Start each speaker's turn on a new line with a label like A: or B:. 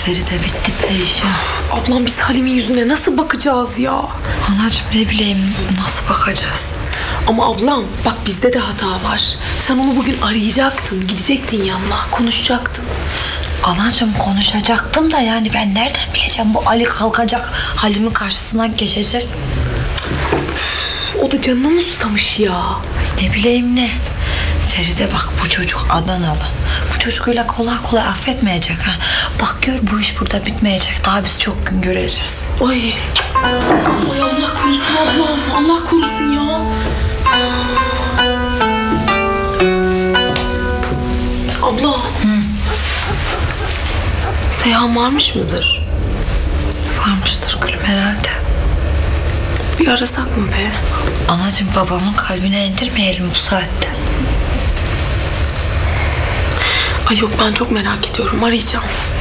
A: Feride bitti perişan.
B: Ablam biz Halim'in yüzüne nasıl bakacağız ya?
A: Anacığım ne bileyim nasıl bakacağız?
B: Ama ablam bak bizde de hata var. Sen onu bugün arayacaktın, gidecektin yanına, konuşacaktın.
A: Anacığım konuşacaktım da yani ben nereden bileceğim bu Ali kalkacak Halim'in karşısına geçecek.
B: O da canını mı susamış ya?
A: Ne bileyim ne. Feride bak bu çocuk Adanalı. Bu çocuk öyle kolay kolay affetmeyecek ha. Bak gör bu iş burada bitmeyecek. Daha biz çok gün göreceğiz.
B: Ay Allah korusun ablam, Allah korusun ya. Abla. Seyhan varmış mıdır?
A: Varmıştır gülüm herhalde.
B: Bir arasak mı be?
A: Anacığım babamın kalbine indirmeyelim bu saatte.
B: Ay yok ben çok merak ediyorum, arayacağım.